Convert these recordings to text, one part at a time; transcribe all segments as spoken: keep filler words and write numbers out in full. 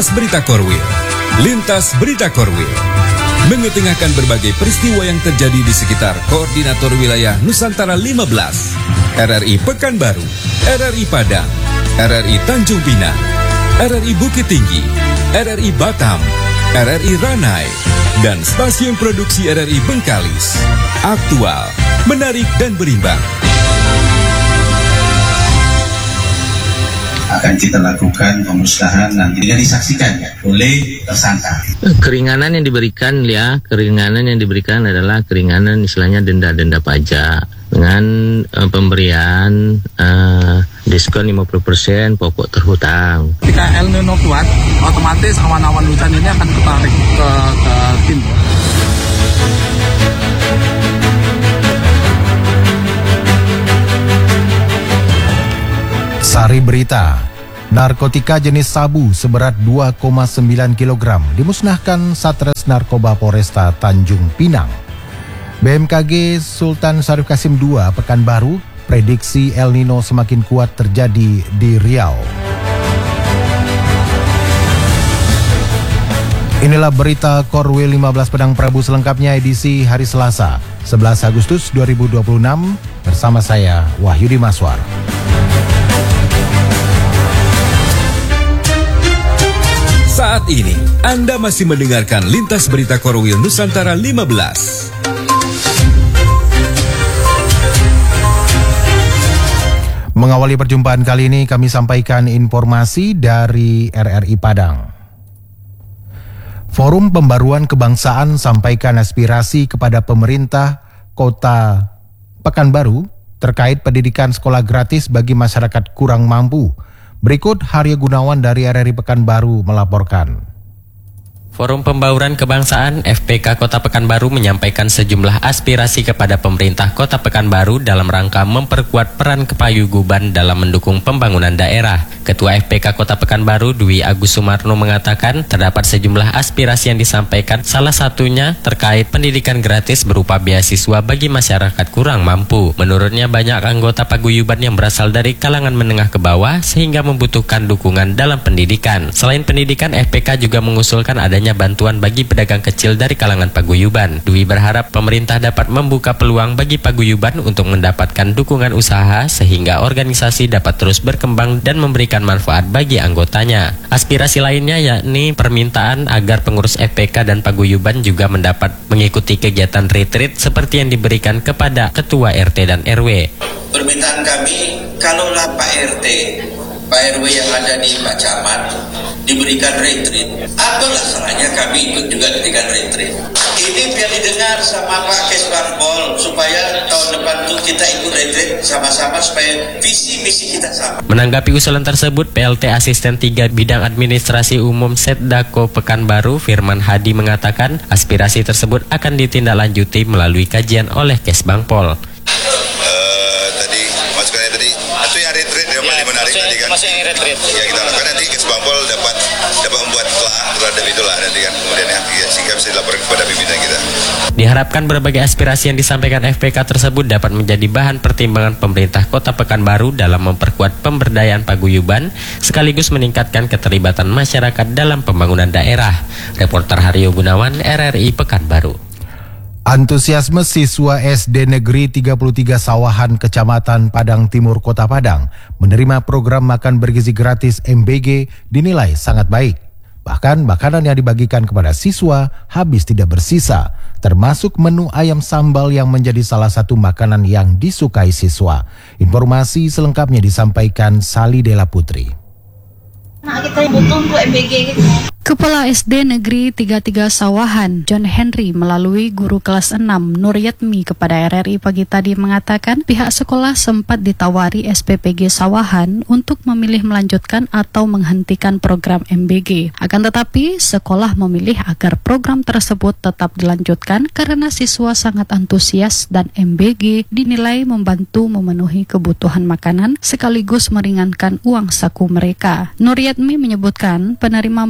Lintas Berita Korwil. Lintas Berita Korwil mengetengahkan berbagai peristiwa yang terjadi di sekitar Koordinator Wilayah Nusantara lima belas, R R I Pekanbaru, R R I Padang, R R I Tanjung Pinang, R R I Bukit Tinggi, R R I Batam, R R I Ranai, dan stasiun produksi R R I Bengkalis. Aktual, menarik dan berimbang. Akan kita lakukan pemusnahan nanti yang disaksikan ya, oleh tersangka. Keringanan yang diberikan ya, keringanan yang diberikan adalah keringanan istilahnya denda-denda pajak dengan uh, pemberian uh, diskon lima puluh persen pokok terhutang. Ketika El Nino kuat, otomatis awan-awan hujan ini akan ketarik ke, ke timur. Sari Berita, narkotika jenis sabu seberat dua koma sembilan kilogram dimusnahkan Satres Narkoba Polresta Tanjung Pinang. B M K G Sultan Syarif Kasim dua Pekanbaru prediksi El Nino semakin kuat terjadi di Riau. Inilah berita Korwil lima belas Padang Prabu selengkapnya edisi hari Selasa sebelas Agustus dua ribu dua puluh enam bersama saya Wahyudi Maswar. Saat ini, Anda masih mendengarkan Lintas Berita Korwil Nusantara lima belas. Mengawali perjumpaan kali ini, kami sampaikan informasi dari R R I Padang. Forum Pembaruan Kebangsaan sampaikan aspirasi kepada pemerintah Kota Pekanbaru terkait pendidikan sekolah gratis bagi masyarakat kurang mampu. Berikut Haryo Gunawan dari R R I Pekanbaru melaporkan. Forum Pembauran Kebangsaan F P K Kota Pekanbaru menyampaikan sejumlah aspirasi kepada pemerintah Kota Pekanbaru dalam rangka memperkuat peran kepaguyuban dalam mendukung pembangunan daerah. Ketua F P K Kota Pekanbaru Dwi Agus Sumarno mengatakan terdapat sejumlah aspirasi yang disampaikan, salah satunya terkait pendidikan gratis berupa beasiswa bagi masyarakat kurang mampu. Menurutnya banyak anggota paguyuban yang berasal dari kalangan menengah ke bawah sehingga membutuhkan dukungan dalam pendidikan. Selain pendidikan, F P K juga mengusulkan adanya bantuan bagi pedagang kecil dari kalangan paguyuban. Dwi berharap pemerintah dapat membuka peluang bagi paguyuban untuk mendapatkan dukungan usaha sehingga organisasi dapat terus berkembang dan memberikan manfaat bagi anggotanya. Aspirasi lainnya yakni permintaan agar pengurus F P K dan paguyuban juga mendapat mengikuti kegiatan retreat seperti yang diberikan kepada ketua R T dan R W. Permintaan kami, kalaulah Pak R T, Pak R W yang ada di Pak Camat diberikan retreat, apalah salahnya kami ikut juga diberikan retreat. Ini biar didengar sama Pak Kesbangpol supaya tahun depan tuh kita ikut retreat sama-sama supaya visi misi kita sama. Menanggapi usulan tersebut, P L T Asisten tiga Bidang Administrasi Umum Setdako Pekanbaru Firman Hadi mengatakan aspirasi tersebut akan ditindaklanjuti melalui kajian oleh Kesbangpol. Masih yang retreat. Ya kita harapkan nanti Kesbangpol dapat dapat membuat telah terhadap itulah nanti kan kemudian ya, sehingga bisa dilaporkan kepada pimpinan kita. Diharapkan berbagai aspirasi yang disampaikan F P K tersebut dapat menjadi bahan pertimbangan pemerintah Kota Pekanbaru dalam memperkuat pemberdayaan paguyuban sekaligus meningkatkan keterlibatan masyarakat dalam pembangunan daerah. Reporter Haryo Gunawan, R R I Pekanbaru. Antusiasme siswa S D Negeri tiga puluh tiga Sawahan Kecamatan Padang Timur Kota Padang menerima program makan bergizi gratis M B G dinilai sangat baik. Bahkan makanan yang dibagikan kepada siswa habis tidak bersisa, termasuk menu ayam sambal yang menjadi salah satu makanan yang disukai siswa. Informasi selengkapnya disampaikan Sali Dela Putri. Nah, kita butuh untuk M B G gitu. Kepala S D Negeri tiga puluh tiga Sawahan, John Henry, melalui guru kelas enam Nuryatmi kepada R R I pagi tadi mengatakan pihak sekolah sempat ditawari S P P G Sawahan untuk memilih melanjutkan atau menghentikan program M B G. Akan tetapi, sekolah memilih agar program tersebut tetap dilanjutkan karena siswa sangat antusias dan M B G dinilai membantu memenuhi kebutuhan makanan sekaligus meringankan uang saku mereka. Nuryatmi menyebutkan penerima manfaat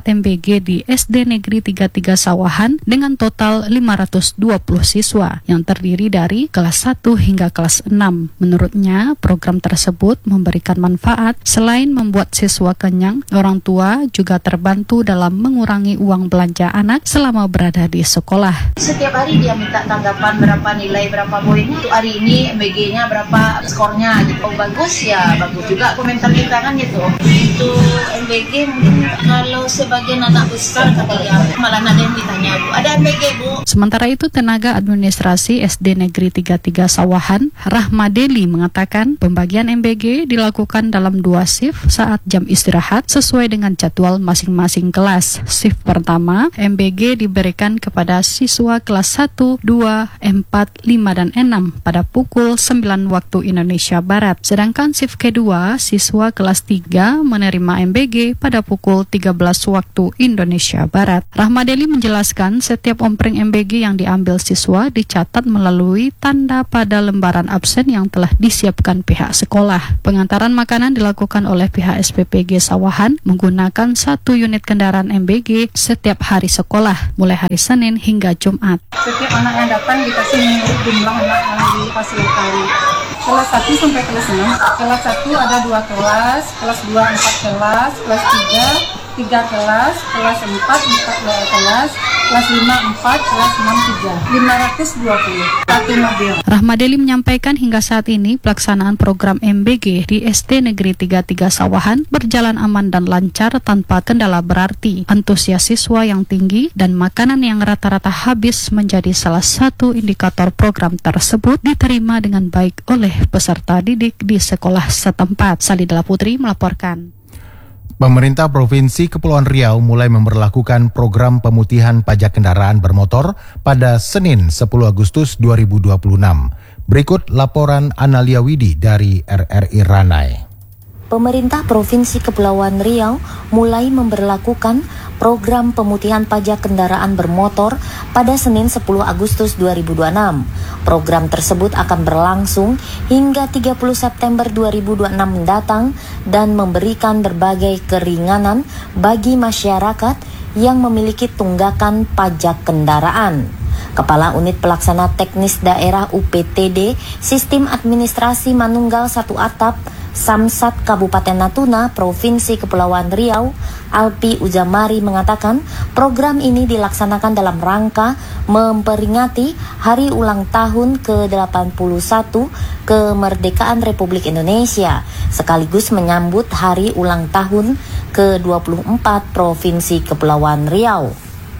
empat M B G di S D Negeri tiga puluh tiga Sawahan dengan total lima ratus dua puluh siswa yang terdiri dari kelas satu hingga kelas enam. Menurutnya, program tersebut memberikan manfaat selain membuat siswa kenyang, orang tua juga terbantu dalam mengurangi uang belanja anak selama berada di sekolah. Setiap hari dia minta tanggapan berapa nilai, berapa poinnya, untuk hari ini M B G-nya berapa skornya gitu. Oh, bagus ya, bagus juga komentar kita kan gitu. Itu M B G mungkin kalau sebagian anak besar kali ya, malah ada yang ditanya, Bu, ada M B G, Bu? Sementara itu, tenaga administrasi S D Negeri tiga puluh tiga Sawahan, Rahmadeli, mengatakan pembagian M B G dilakukan dalam dua shift saat jam istirahat sesuai dengan jadwal masing-masing kelas. Shift pertama, M B G diberikan kepada siswa kelas satu, dua, empat, lima, dan enam pada pukul sembilan waktu Indonesia Barat. Sedangkan shift kedua, siswa kelas tiga menerima M B G pada pukul tiga belas waktu Indonesia Barat. Rahmadeli menjelaskan setiap ompreng M B G yang diambil siswa dicatat melalui tanda pada lembaran absen yang telah disiapkan pihak sekolah. Pengantaran makanan dilakukan oleh pihak S P P G Sawahan menggunakan satu unit kendaraan M B G setiap hari sekolah, mulai hari Senin hingga Jumat. Setiap anak yang datang dikasih menurut jumlah anak yang difasilitasi. Kelas satu sampai kelas enam. Kelas satu ada dua kelas, kelas dua empat kelas, kelas tiga tiga kelas, kelas empat empat dua kelas, kelas lima empat, kelas enam tiga. lima ratus dua puluh satu mobil. Rahmadeli menyampaikan hingga saat ini pelaksanaan program M B G di S D Negeri tiga puluh tiga Sawahan berjalan aman dan lancar tanpa kendala berarti. Antusias siswa yang tinggi dan makanan yang rata-rata habis menjadi salah satu indikator program tersebut diterima dengan baik oleh peserta didik di sekolah setempat. Salidala Putri melaporkan. Pemerintah Provinsi Kepulauan Riau mulai memberlakukan program pemutihan pajak kendaraan bermotor pada Senin sepuluh Agustus dua ribu dua puluh enam. Berikut laporan Analia Widi dari R R I Ranai. Pemerintah Provinsi Kepulauan Riau mulai memberlakukan program pemutihan pajak kendaraan bermotor pada Senin sepuluh Agustus dua ribu dua puluh enam. Program tersebut akan berlangsung hingga tiga puluh September dua ribu dua puluh enam mendatang dan memberikan berbagai keringanan bagi masyarakat yang memiliki tunggakan pajak kendaraan. Kepala Unit Pelaksana Teknis Daerah U P T D Sistem Administrasi Manunggal Satu Atap Samsat Kabupaten Natuna, Provinsi Kepulauan Riau, Alpi Ujamari mengatakan program ini dilaksanakan dalam rangka memperingati Hari Ulang Tahun ke delapan puluh satu Kemerdekaan Republik Indonesia, sekaligus menyambut Hari Ulang Tahun ke dua puluh empat Provinsi Kepulauan Riau.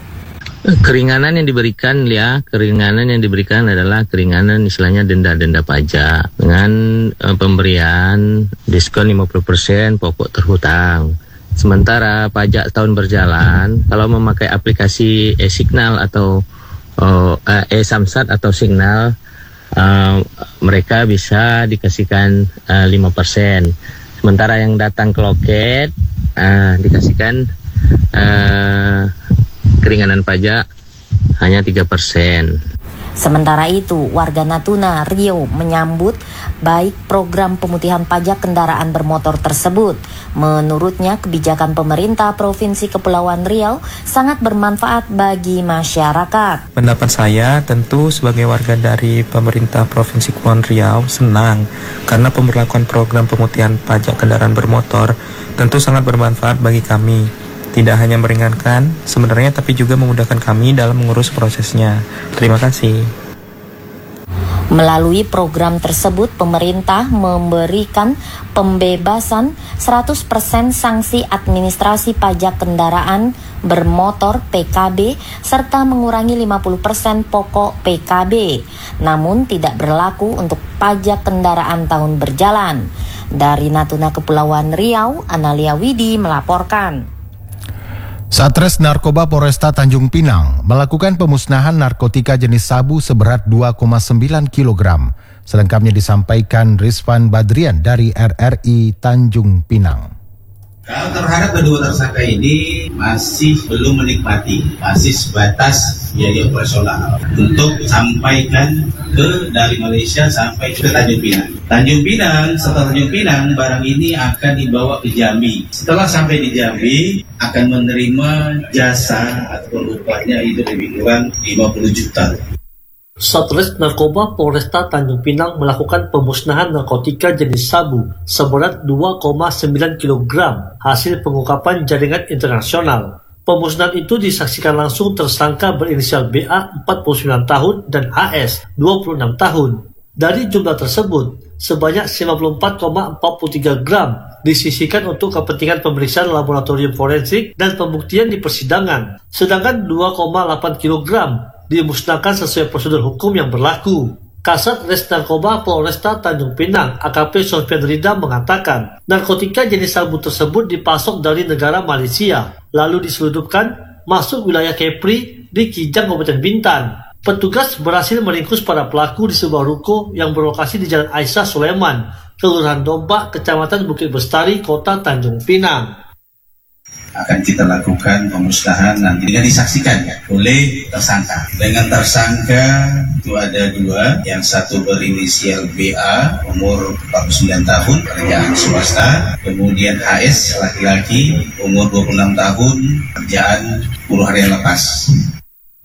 Keringanan yang diberikan ya, keringanan yang diberikan adalah keringanan istilahnya denda-denda pajak dengan uh, pemberian diskon lima puluh persen pokok terhutang. Sementara pajak tahun berjalan, kalau memakai aplikasi e-signal atau uh, e-samsat atau signal, uh, mereka bisa dikasihkan uh, lima persen. Sementara yang datang ke loket uh, dikasihkan uh, keringanan pajak hanya tiga persen. Sementara itu, warga Natuna, Riau menyambut baik program pemutihan pajak kendaraan bermotor tersebut. Menurutnya, kebijakan pemerintah Provinsi Kepulauan Riau sangat bermanfaat bagi masyarakat. Pendapat saya tentu sebagai warga dari pemerintah Provinsi Kepulauan Riau senang karena pemberlakuan program pemutihan pajak kendaraan bermotor tentu sangat bermanfaat bagi kami. Tidak hanya meringankan sebenarnya, tapi juga memudahkan kami dalam mengurus prosesnya. Terima kasih. Melalui program tersebut, pemerintah memberikan pembebasan seratus persen sanksi administrasi pajak kendaraan bermotor P K B serta mengurangi lima puluh persen pokok P K B. Namun tidak berlaku untuk pajak kendaraan tahun berjalan. Dari Natuna Kepulauan Riau, Analia Widi melaporkan. Satres Narkoba Polresta Tanjung Pinang melakukan pemusnahan narkotika jenis sabu seberat dua koma sembilan kilogram. Selengkapnya disampaikan Rizvan Badrian dari R R I Tanjung Pinang. Kalau terhadap kedua tersangka ini masih belum menikmati, masih sebatas biaya operasional untuk sampaikan ke dari Malaysia sampai ke Tanjung Pinang. Tanjung Pinang, setelah Tanjung Pinang, barang ini akan dibawa ke Jambi. Setelah sampai di Jambi, akan menerima jasa atau upahnya itu lebih kurang lima puluh juta. Satres Narkoba Polresta Tanjung Pinang melakukan pemusnahan narkotika jenis sabu seberat dua koma sembilan kilogram hasil pengungkapan jaringan internasional. Pemusnahan itu disaksikan langsung tersangka berinisial B A empat puluh sembilan tahun dan H S dua puluh enam tahun. Dari jumlah tersebut, sebanyak sembilan puluh empat koma empat puluh tiga gram disisihkan untuk kepentingan pemeriksaan laboratorium forensik dan pembuktian di persidangan, sedangkan dua koma delapan kilogram dimusnahkan sesuai prosedur hukum yang berlaku. Kasat Res Narkoba Polresta Tanjung Pinang, A K P Sofyan Rida mengatakan, narkotika jenis sabu tersebut dipasok dari negara Malaysia, lalu diselundupkan masuk wilayah Kepri di Kijang, Kabupaten Bintan. Petugas berhasil meringkus para pelaku di sebuah ruko yang berlokasi di Jalan Aisyah Sulaiman, Kelurahan Domba, Kecamatan Bukit Bestari, Kota Tanjung Pinang. Akan kita lakukan pemusnahan nanti dengan disaksikan oleh tersangka. Dengan tersangka itu ada dua, yang satu berinisial B A, umur empat puluh sembilan tahun, pekerjaan swasta, kemudian H S, laki-laki, umur dua puluh enam tahun, kerjaan buruh harian lepas.